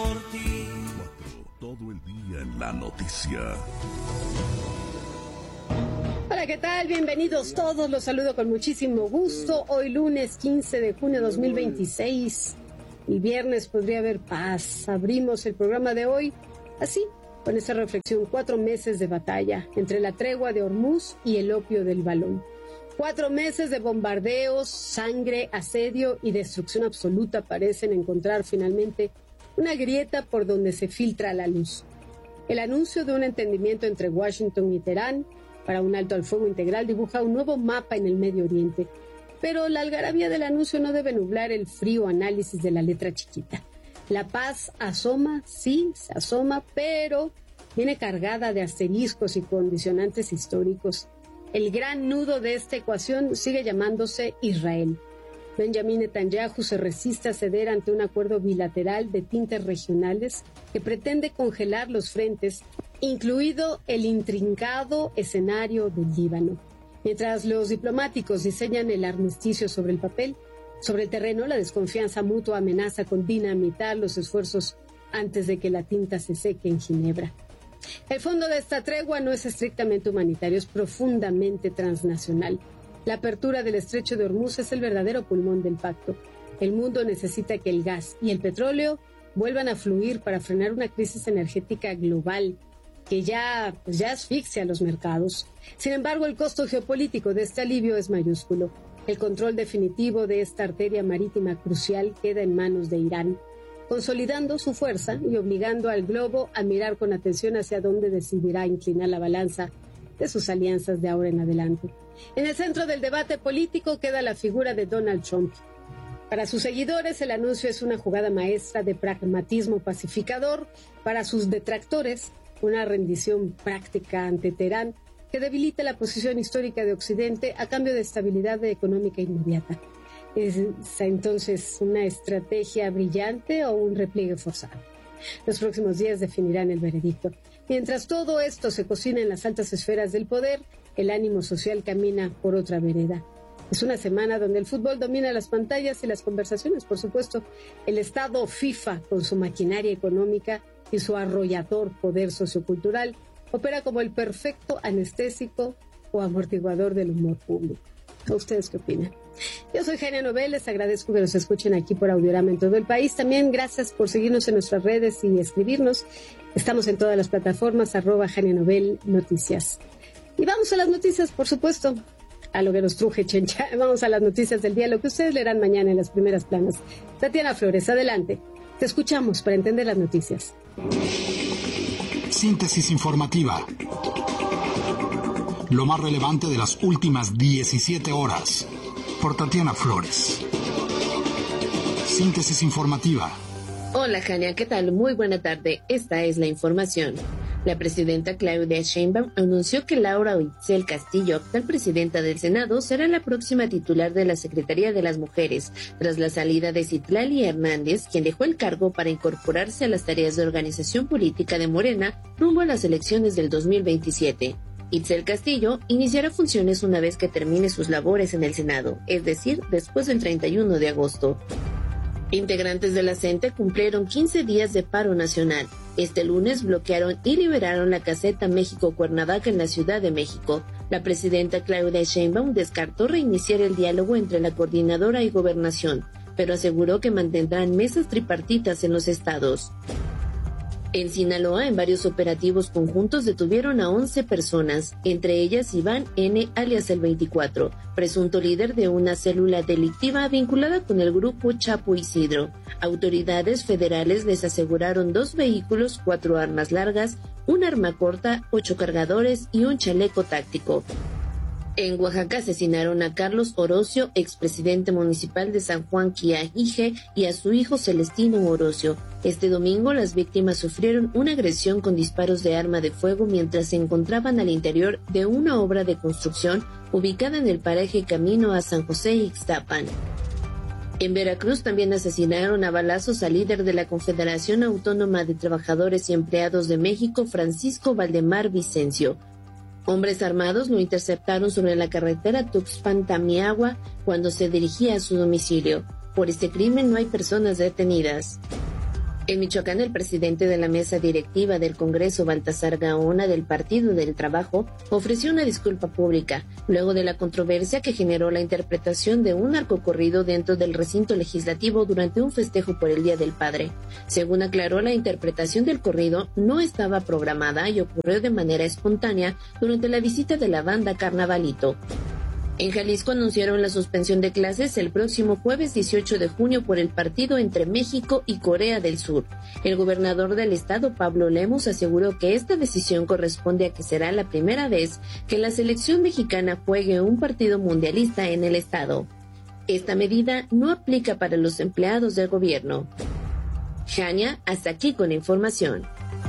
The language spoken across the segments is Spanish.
por ti. Todo el día en la noticia. Hola, ¿qué tal? Bienvenidos todos, los saludo con muchísimo gusto. Hoy lunes 15 de junio de 2026. El viernes podría haber paz. Abrimos el programa de hoy así, con esta reflexión: 4 meses de batalla entre la tregua de Hormuz y el opio del balón. 4 meses de bombardeos, sangre, asedio y destrucción absoluta parecen encontrar finalmente una grieta por donde se filtra la luz. El anuncio de un entendimiento entre Washington y Teherán para un alto al fuego integral dibuja un nuevo mapa en el Medio Oriente. Pero la algarabía del anuncio no debe nublar el frío análisis de la letra chiquita. La paz asoma, sí, se asoma, pero viene cargada de asteriscos y condicionantes históricos. El gran nudo de esta ecuación sigue llamándose Israel. Benjamin Netanyahu se resiste a ceder ante un acuerdo bilateral de tintes regionales que pretende congelar los frentes, incluido el intrincado escenario del Líbano. Mientras los diplomáticos diseñan el armisticio sobre el papel, sobre el terreno la desconfianza mutua amenaza con dinamitar los esfuerzos antes de que la tinta se seque en Ginebra. El fondo de esta tregua no es estrictamente humanitario, es profundamente transnacional. La apertura del estrecho de Hormuz es el verdadero pulmón del pacto. El mundo necesita que el gas y el petróleo vuelvan a fluir para frenar una crisis energética global que ya asfixia a los mercados. Sin embargo, el costo geopolítico de este alivio es mayúsculo. El control definitivo de esta arteria marítima crucial queda en manos de Irán, consolidando su fuerza y obligando al globo a mirar con atención hacia dónde decidirá inclinar la balanza de sus alianzas de ahora en adelante. En el centro del debate político queda la figura de Donald Trump. Para sus seguidores, el anuncio es una jugada maestra de pragmatismo pacificador. Para sus detractores, una rendición práctica ante Teherán que debilita la posición histórica de Occidente a cambio de estabilidad económica inmediata. ¿Es entonces una estrategia brillante o un repliegue forzado? Los próximos días definirán el veredicto. Mientras todo esto se cocina en las altas esferas del poder, el ánimo social camina por otra vereda. Es una semana donde el fútbol domina las pantallas y las conversaciones, por supuesto. El Estado FIFA, con su maquinaria económica y su arrollador poder sociocultural, opera como el perfecto anestésico o amortiguador del humor público. ¿Ustedes qué opinan? Yo soy Jania Nobel, les agradezco que nos escuchen aquí por Audiorama en todo el país. También gracias por seguirnos en nuestras redes y escribirnos. Estamos en todas las plataformas, @Jania Nobel Noticias. Y vamos a las noticias, por supuesto, a lo que nos truje Chencha. Vamos a las noticias del día, lo que ustedes leerán mañana en las primeras planas. Tatiana Flores, adelante. Te escuchamos para entender las noticias. Síntesis informativa. Lo más relevante de las últimas 17 horas. Por Tatiana Flores. Síntesis informativa. Hola, Jania, ¿qué tal? Muy buena tarde. Esta es la información. La presidenta Claudia Sheinbaum anunció que Laura Itzel Castillo, actual presidenta del Senado, será la próxima titular de la Secretaría de las Mujeres, tras la salida de Citlali Hernández, quien dejó el cargo para incorporarse a las tareas de organización política de Morena rumbo a las elecciones del 2027. Itzel Castillo iniciará funciones una vez que termine sus labores en el Senado, es decir, después del 31 de agosto. Integrantes de la CENTE cumplieron 15 días de paro nacional. Este lunes bloquearon y liberaron la caseta México-Cuernavaca en la Ciudad de México. La presidenta Claudia Sheinbaum descartó reiniciar el diálogo entre la coordinadora y Gobernación, pero aseguró que mantendrán mesas tripartitas en los estados. En Sinaloa, en varios operativos conjuntos detuvieron a 11 personas, entre ellas Iván N., alias el 24, presunto líder de una célula delictiva vinculada con el grupo Chapo Isidro. Autoridades federales les aseguraron 2 vehículos, 4 armas largas, un arma corta, 8 cargadores y un chaleco táctico. En Oaxaca asesinaron a Carlos Orocio, expresidente municipal de San Juan Quiajique, y a su hijo Celestino Orocio. Este domingo las víctimas sufrieron una agresión con disparos de arma de fuego mientras se encontraban al interior de una obra de construcción ubicada en el paraje Camino a San José Ixtapan. En Veracruz también asesinaron a balazos al líder de la Confederación Autónoma de Trabajadores y Empleados de México, Francisco Valdemar Vicencio. Hombres armados lo interceptaron sobre la carretera Tuxpan-Tamiagua cuando se dirigía a su domicilio. Por este crimen no hay personas detenidas. En Michoacán, el presidente de la mesa directiva del Congreso, Baltasar Gaona, del Partido del Trabajo, ofreció una disculpa pública, luego de la controversia que generó la interpretación de un narcocorrido dentro del recinto legislativo durante un festejo por el Día del Padre. Según aclaró, la interpretación del corrido no estaba programada y ocurrió de manera espontánea durante la visita de la banda Carnavalito. En Jalisco anunciaron la suspensión de clases el próximo jueves 18 de junio por el partido entre México y Corea del Sur. El gobernador del estado, Pablo Lemus, aseguró que esta decisión corresponde a que será la primera vez que la selección mexicana juegue un partido mundialista en el estado. Esta medida no aplica para los empleados del gobierno. Jania, hasta aquí con la información.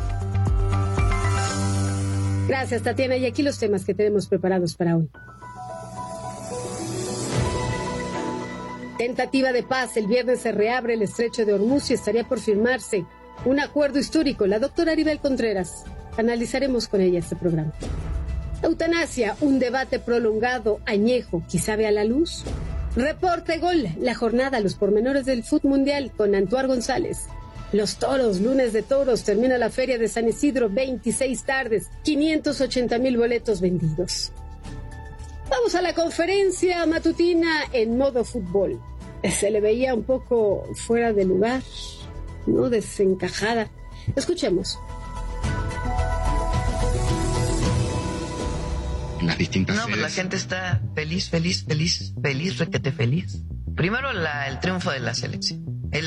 Gracias, Tatiana. Y aquí los temas que tenemos preparados para hoy. Tentativa de paz. El viernes se reabre el estrecho de Hormuz y estaría por firmarse un acuerdo histórico. La doctora Aribel Contreras. Analizaremos con ella este programa. Eutanasia. Un debate prolongado, añejo. ¿Quizá vea la luz? Reporte Gol. La jornada, los pormenores del fútbol mundial con Antuar González. Los toros, lunes de toros. Termina la feria de San Isidro, 26 tardes. 580,000 boletos vendidos. Vamos a la conferencia matutina en modo fútbol. Se le veía un poco fuera de lugar, ¿no? Desencajada. Escuchemos. En las distintas sedes. Pues la gente está feliz, requete feliz. Primero el triunfo de la selección.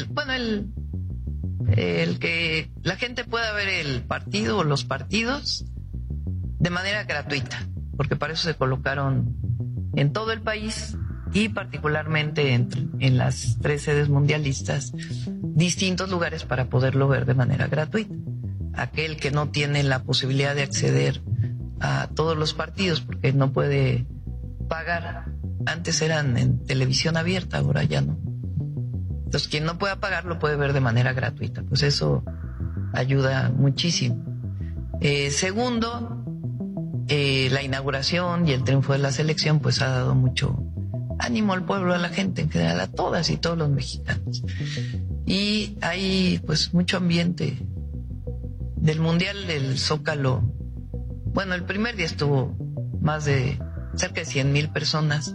El que la gente pueda ver el partido o los partidos de manera gratuita, porque para eso se colocaron en todo el país y particularmente en las 3 sedes mundialistas distintos lugares para poderlo ver de manera gratuita. Aquel que no tiene la posibilidad de acceder a todos los partidos porque no puede pagar, antes eran en televisión abierta, ahora ya no. Entonces quien no pueda pagar lo puede ver de manera gratuita, pues eso ayuda muchísimo. Segundo, la inauguración y el triunfo de la selección pues ha dado mucho ánimo al pueblo, a la gente en general, a todas y todos los mexicanos. Y hay pues mucho ambiente del Mundial del Zócalo. Bueno, el primer día estuvo más de cerca de 100,000 personas.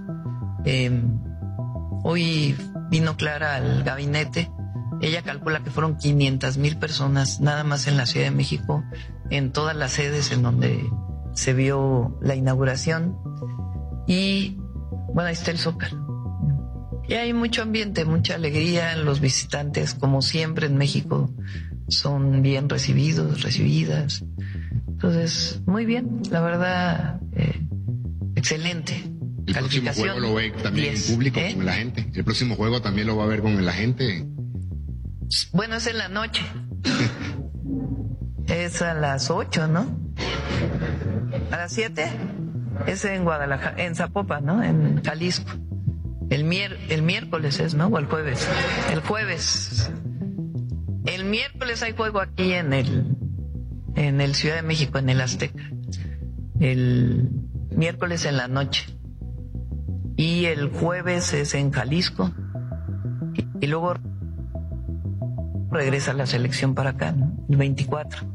Hoy vino Clara al gabinete. Ella calcula que fueron 500,000 personas nada más en la Ciudad de México, en todas las sedes en donde se vio la inauguración. Y bueno, ahí está el Zócalo. Y hay mucho ambiente, mucha alegría. Los visitantes, como siempre en México, son bien recibidas. Entonces, muy bien, la verdad, excelente. El próximo juego lo ve también en público con la gente. El próximo juego también lo va a ver con la gente. Bueno, es en la noche. Es a las 8, ¿no? A las 7 es en Guadalajara, en Zapopan, ¿no? En Jalisco. El miércoles es, ¿no? O el jueves. El jueves. El miércoles hay juego aquí en el Ciudad de México, en el Azteca. El miércoles en la noche. Y el jueves es en Jalisco. Y luego regresa la selección para acá, ¿no? El 24.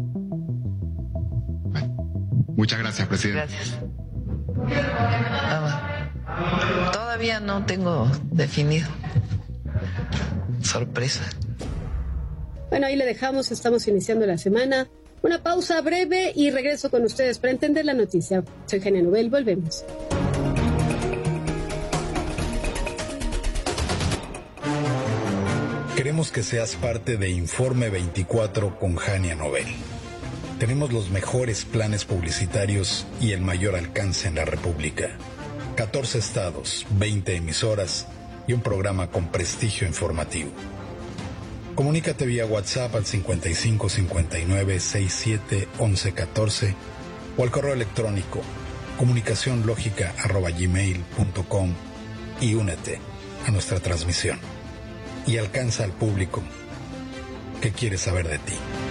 Muchas gracias, presidente. Gracias. Todavía no tengo definido. Sorpresa. Bueno, ahí le dejamos, estamos iniciando la semana. Una pausa breve y regreso con ustedes para entender la noticia. Soy Jania Nubel, volvemos. Queremos que seas parte de Informe 24 con Jania Nobel. Tenemos los mejores planes publicitarios y el mayor alcance en la República. 14 estados, 20 emisoras y un programa con prestigio informativo. Comunícate vía WhatsApp al 55 59 67 11 14 o al correo electrónico comunicacionlogica@gmail.com y únete a nuestra transmisión. Y alcanza al público que quiere saber de ti.